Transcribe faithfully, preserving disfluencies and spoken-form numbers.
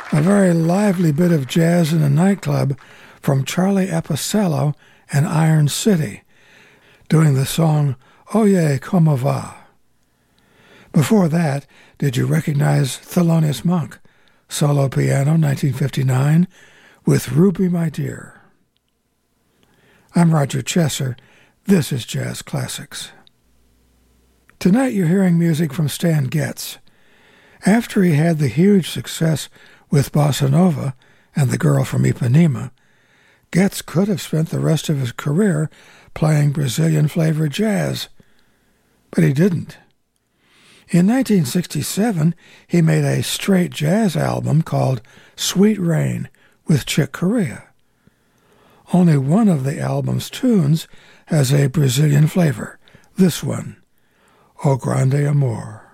A very lively bit of jazz in a nightclub from Charlie Appicello and Iron City, doing the song Oye Como Va. Before that, did you recognize Thelonious Monk, solo piano, nineteen fifty-nine, with Ruby My Dear? I'm Roger Chesser. This is Jazz Classics. Tonight you're hearing music from Stan Getz. After he had the huge success with Bossa Nova and The Girl from Ipanema, Getz could have spent the rest of his career playing Brazilian-flavored jazz, but he didn't. In nineteen sixty-seven, he made a straight jazz album called Sweet Rain with Chick Corea. Only one of the album's tunes has a Brazilian flavor, this one, O Grande Amor.